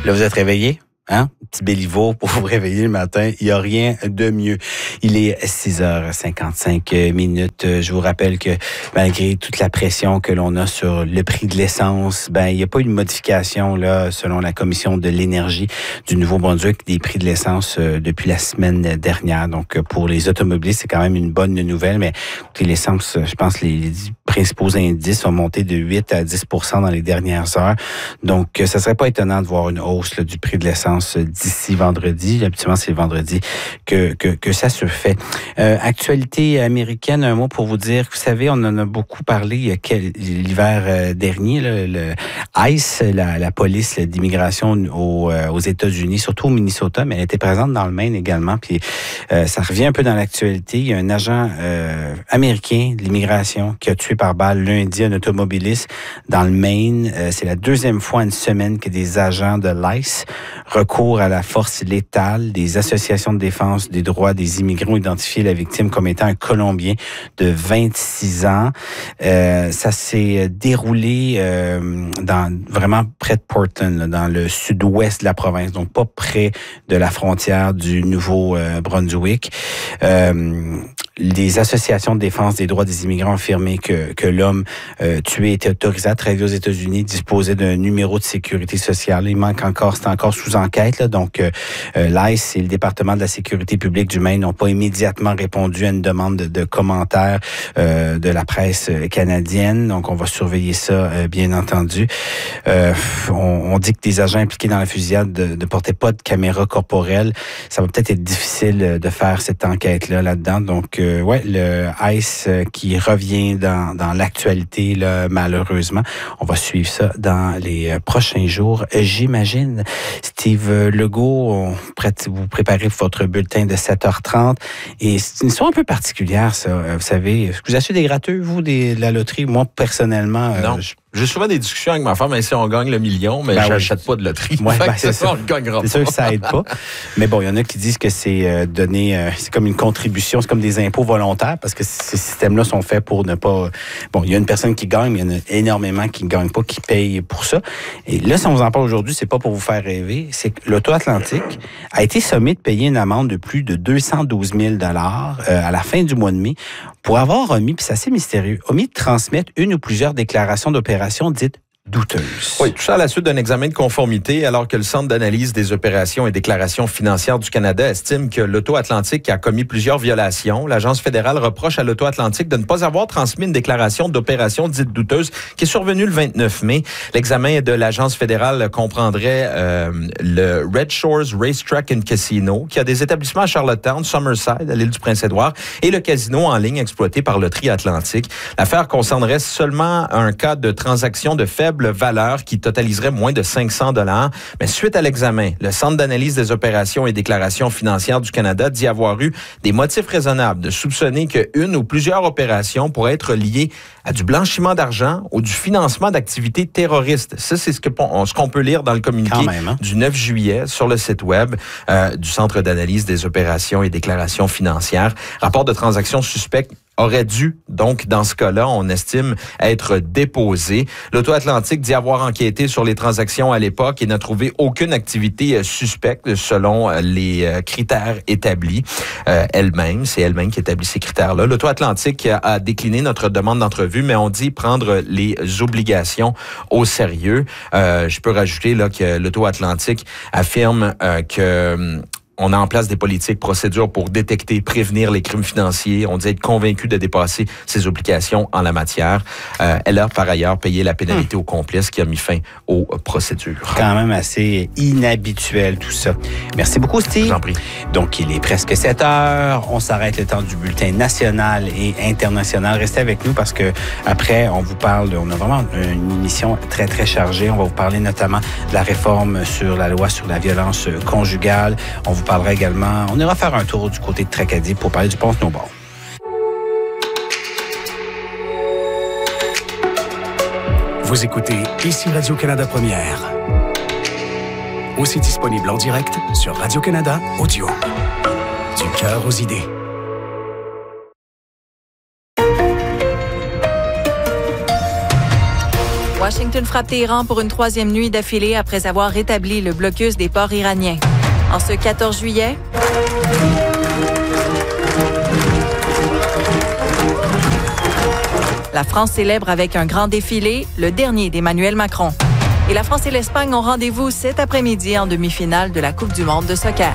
Là, vous êtes réveillé? Hein? Petit Béliveau pour vous réveiller le matin. Il n'y a rien de mieux. Il est 6h55 minutes. Je vous rappelle que malgré toute la pression que l'on a sur le prix de l'essence, il n'y a pas eu de modification, là, selon la Commission de l'énergie du Nouveau-Brunswick, des prix de l'essence depuis la semaine dernière. Donc, pour les automobilistes, c'est quand même une bonne nouvelle. Mais écoutez, l'essence, je pense que les principaux indices ont monté de 8 à 10 % dans les dernières heures. Donc, ça serait pas étonnant de voir une hausse là, du prix de l'essence d'ici vendredi. Habituellement, c'est le vendredi que ça se fait. Actualité américaine, un mot pour vous dire. Vous savez, on en a beaucoup parlé l'hiver dernier. Là, le ICE, la police d'immigration aux États-Unis, surtout au Minnesota, mais elle était présente dans le Maine également. Puis ça revient un peu dans l'actualité. Il y a un agent américain de l'immigration qui a tué par balle lundi un automobiliste dans le Maine. C'est la deuxième fois en une semaine que des agents de l'ICE recours à la force létale. Des associations de défense des droits des immigrants ont identifié la victime comme étant un Colombien de 26 ans. Ça s'est déroulé vraiment près de Portland, là, dans le sud-ouest de la province, donc pas près de la frontière du Nouveau-Brunswick. Les associations de défense des droits des immigrants ont affirmé que l'homme tué était autorisé à travailler aux États-Unis, disposait d'un numéro de sécurité sociale. C'est encore sous enquête. Là, donc, l'ICE et le département de la sécurité publique du Maine n'ont pas immédiatement répondu à une demande de commentaires de la presse canadienne. Donc, on va surveiller ça, bien entendu. On dit que des agents impliqués dans la fusillade ne portaient pas de caméra corporelle. Ça va peut-être être difficile de faire cette enquête-là là-dedans. Donc, le ICE qui revient dans l'actualité, là, malheureusement. On va suivre ça dans les prochains jours, j'imagine. Steve Legault, vous préparez votre bulletin de 7h30. Et c'est une histoire un peu particulière, ça. Vous savez, est-ce que vous achetez des gratteux, vous, de la loterie? Moi, personnellement... non. J'ai souvent des discussions avec ma femme, mais si on gagne le million, mais j'achète pas de loterie. Ouais, c'est ça. On le gagnera pas. C'est sûr que ça aide pas. Mais bon, il y en a qui disent que c'est c'est comme une contribution, c'est comme des impôts volontaires, parce que ces systèmes-là sont faits pour ne pas... Bon, il y a une personne qui gagne, mais il y en a énormément qui ne gagnent pas, qui payent pour ça. Et là, si on vous en parle aujourd'hui, c'est pas pour vous faire rêver, c'est que l'Auto-Atlantique a été sommé de payer une amende de plus de 212 000 $ à la fin du mois de mai pour avoir omis, puis c'est assez mystérieux, omis de transmettre une ou plusieurs déclarations d'opérations dites douteuses. Oui, tout ça à la suite d'un examen de conformité, alors que le Centre d'analyse des opérations et déclarations financières du Canada estime que l'Auto-Atlantique a commis plusieurs violations. L'Agence fédérale reproche à l'Auto-Atlantique de ne pas avoir transmis une déclaration d'opération dite douteuse qui est survenue le 29 mai. L'examen de l'Agence fédérale comprendrait le Red Shores Racetrack and Casino, qui a des établissements à Charlottetown, Summerside, à l'île du Prince-Édouard, et le casino en ligne exploité par Loterie Atlantique. L'affaire concernerait seulement un cas de transaction de faible valeur qui totaliserait moins de 500 $. Mais suite à l'examen, le Centre d'analyse des opérations et déclarations financières du Canada dit avoir eu des motifs raisonnables de soupçonner qu'une ou plusieurs opérations pourraient être liées à du blanchiment d'argent ou du financement d'activités terroristes. Ça, c'est ce qu'on peut lire dans le communiqué du 9 juillet sur le site web du Centre d'analyse des opérations et déclarations financières. Rapport de transactions suspectes aurait dû, donc, dans ce cas-là, on estime être déposé. L'Auto-Atlantique dit avoir enquêté sur les transactions à l'époque et n'a trouvé aucune activité suspecte selon les critères établis elle-même. C'est elle-même qui établit ces critères-là. L'Auto-Atlantique a décliné notre demande d'entrevue, mais on dit prendre les obligations au sérieux. Je peux rajouter là que l'Auto-Atlantique affirme que... on a en place des politiques, procédures pour détecter, prévenir les crimes financiers. On dit être convaincu de dépasser ses obligations en la matière. Elle a par ailleurs payé la pénalité au complet, ce qui a mis fin aux procédures. Quand même assez inhabituel tout ça. Merci beaucoup, Steve. Je vous en prie. Donc, il est presque 7 heures. On s'arrête le temps du bulletin national et international. Restez avec nous parce que après, on vous parle, on a vraiment une émission très, très chargée. On va vous parler notamment de la réforme sur la loi sur la violence conjugale. On vous parlera également, on ira faire un tour du côté de Tracadie pour parler du pont Snowball. Vous écoutez ici Radio-Canada Première. Aussi disponible en direct sur Radio-Canada Audio. Du cœur aux idées. Washington frappe Téhéran pour une 3e nuit d'affilée après avoir rétabli le blocus des ports iraniens. En ce 14 juillet, la France célèbre avec un grand défilé, le dernier d'Emmanuel Macron. Et la France et l'Espagne ont rendez-vous cet après-midi en demi-finale de la Coupe du monde de soccer.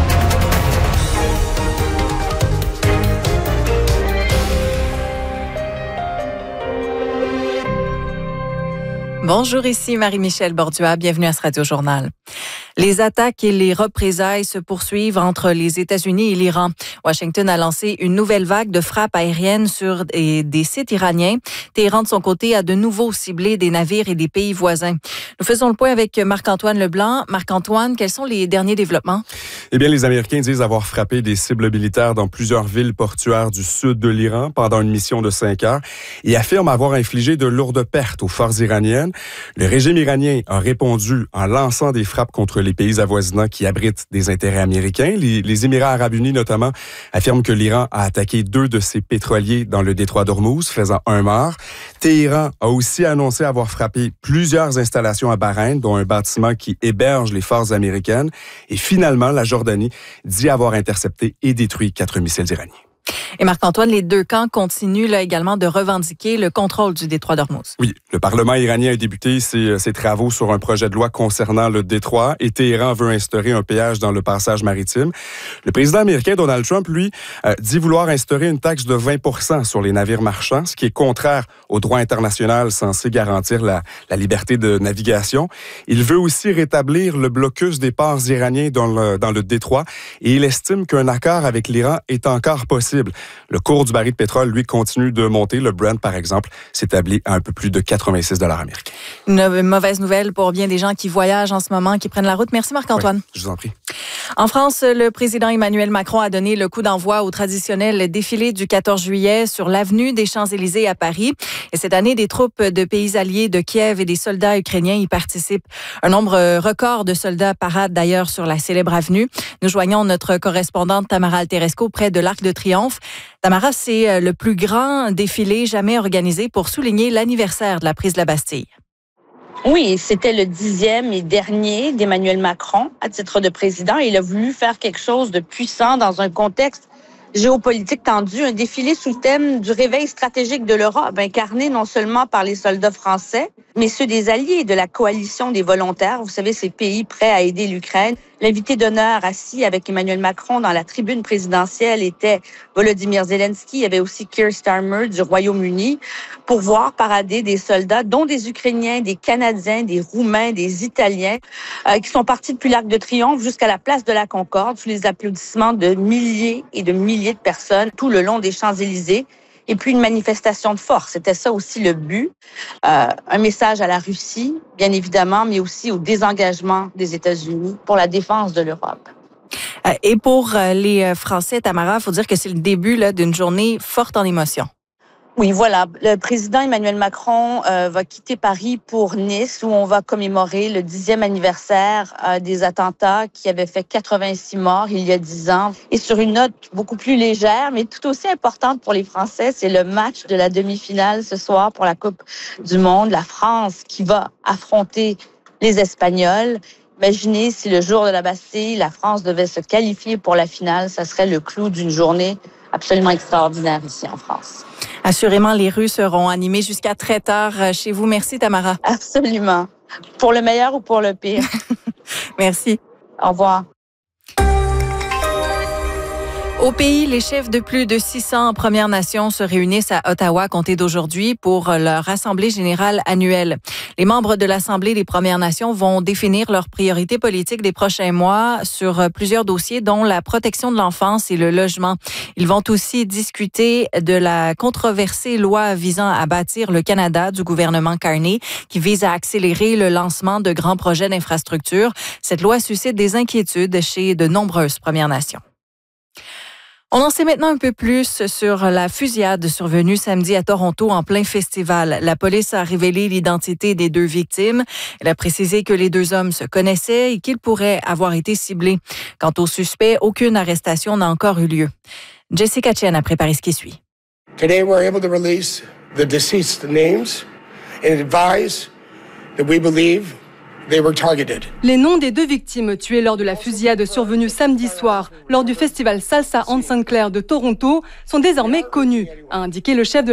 Bonjour, ici Marie-Michel Bordua. Bienvenue à ce Radio-Journal. Les attaques et les représailles se poursuivent entre les États-Unis et l'Iran. Washington a lancé une nouvelle vague de frappes aériennes sur des sites iraniens. Téhéran, de son côté, a de nouveau ciblé des navires et des pays voisins. Nous faisons le point avec Marc-Antoine Leblanc. Marc-Antoine, quels sont les derniers développements? Eh bien, les Américains disent avoir frappé des cibles militaires dans plusieurs villes portuaires du sud de l'Iran pendant une mission de 5 heures et affirment avoir infligé de lourdes pertes aux forces iraniennes. Le régime iranien a répondu en lançant des frappes contre les pays avoisinants qui abritent des intérêts américains. Les Émirats arabes unis, notamment, affirment que l'Iran a attaqué 2 de ses pétroliers dans le détroit d'Ormuz, faisant un mort. Téhéran a aussi annoncé avoir frappé plusieurs installations à Bahreïn, dont un bâtiment qui héberge les forces américaines. Et finalement, la Jordanie dit avoir intercepté et détruit 4 missiles iraniens. Et Marc-Antoine, les deux camps continuent là également de revendiquer le contrôle du détroit d'Ormuz. Oui, le Parlement iranien a débuté ses travaux sur un projet de loi concernant le détroit et Téhéran veut instaurer un péage dans le passage maritime. Le président américain Donald Trump, lui, dit vouloir instaurer une taxe de 20% sur les navires marchands, ce qui est contraire au droit international censé garantir la liberté de navigation. Il veut aussi rétablir le blocus des ports iraniens dans le détroit et il estime qu'un accord avec l'Iran est encore possible. Le cours du baril de pétrole, lui, continue de monter. Le Brent, par exemple, s'établit à un peu plus de 86 $ américains. Une mauvaise nouvelle pour bien des gens qui voyagent en ce moment, qui prennent la route. Merci Marc-Antoine. Oui, je vous en prie. En France, le président Emmanuel Macron a donné le coup d'envoi au traditionnel défilé du 14 juillet sur l'avenue des Champs-Élysées à Paris. Et cette année, des troupes de pays alliés de Kiev et des soldats ukrainiens y participent. Un nombre record de soldats parade d'ailleurs sur la célèbre avenue. Nous joignons notre correspondante Tamara Alteresco près de l'Arc de Triomphe. Tamara, c'est le plus grand défilé jamais organisé pour souligner l'anniversaire de la prise de la Bastille. Oui, c'était le 10e et dernier d'Emmanuel Macron à titre de président. Il a voulu faire quelque chose de puissant dans un contexte géopolitique tendu, un défilé sous le thème du réveil stratégique de l'Europe, incarné non seulement par les soldats français, mais ceux des alliés de la coalition des volontaires. Vous savez, ces pays prêts à aider l'Ukraine. L'invité d'honneur assis avec Emmanuel Macron dans la tribune présidentielle était Volodymyr Zelensky. Il y avait aussi Keir Starmer du Royaume-Uni pour voir parader des soldats, dont des Ukrainiens, des Canadiens, des Roumains, des Italiens, qui sont partis depuis l'Arc de Triomphe jusqu'à la place de la Concorde, sous les applaudissements de milliers et de milliers de personnes tout le long des Champs-Élysées. Et puis une manifestation de force. C'était ça aussi le but. Un message à la Russie, bien évidemment, mais aussi au désengagement des États-Unis pour la défense de l'Europe. Et pour les Français, Tamara, il faut dire que c'est le début là, d'une journée forte en émotions. Oui, voilà. Le président Emmanuel Macron va quitter Paris pour Nice, où on va commémorer le 10e anniversaire des attentats qui avaient fait 86 morts il y a 10 ans. Et sur une note beaucoup plus légère, mais tout aussi importante pour les Français, c'est le match de la demi-finale ce soir pour la Coupe du Monde. La France qui va affronter les Espagnols. Imaginez si le jour de la Bastille, la France devait se qualifier pour la finale. Ça serait le clou d'une journée absolument extraordinaire ici en France. Assurément, les rues seront animées jusqu'à très tard chez vous. Merci, Tamara. Absolument. Pour le meilleur ou pour le pire. Merci. Au revoir. Au pays, les chefs de plus de 600 Premières Nations se réunissent à Ottawa à compter d'aujourd'hui pour leur Assemblée générale annuelle. Les membres de l'Assemblée des Premières Nations vont définir leurs priorités politiques des prochains mois sur plusieurs dossiers, dont la protection de l'enfance et le logement. Ils vont aussi discuter de la controversée loi visant à bâtir le Canada du gouvernement Carney, qui vise à accélérer le lancement de grands projets d'infrastructure. Cette loi suscite des inquiétudes chez de nombreuses Premières Nations. On en sait maintenant un peu plus sur la fusillade survenue samedi à Toronto en plein festival. La police a révélé l'identité des 2 victimes. Elle a précisé que les 2 hommes se connaissaient et qu'ils pourraient avoir été ciblés. Quant aux suspects, aucune arrestation n'a encore eu lieu. Jessica Chen a préparé ce qui suit. Today we're able to release the deceased names and advise that we believe they were targeted. Les noms des 2 victimes tuées lors de la fusillade survenue samedi soir lors du festival Salsa Ann St. Clair de Toronto sont désormais connus, a indiqué le chef de